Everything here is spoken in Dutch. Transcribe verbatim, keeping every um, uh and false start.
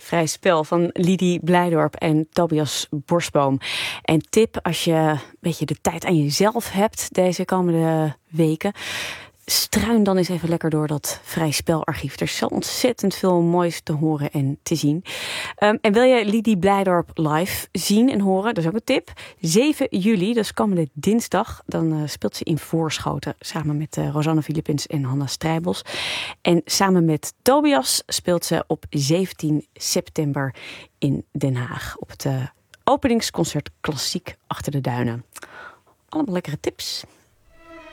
Vrij spel van Lidie Blijdorp en Tobias Borsboom. En tip als je een beetje de tijd aan jezelf hebt deze komende weken. Struin dan eens even lekker door dat Vrij Spelarchief. Er is zo ontzettend veel moois te horen en te zien. Um, en wil je Lidie Blijdorp live zien en horen? Dat is ook een tip. zeven juli, dat is komende dinsdag. Dan uh, speelt ze in Voorschoten. Samen met uh, Rosanne Philippins en Hanna Strijbos. En samen met Tobias speelt ze op zeventien september in Den Haag. Op het uh, openingsconcert Klassiek Achter de Duinen. Allemaal lekkere tips.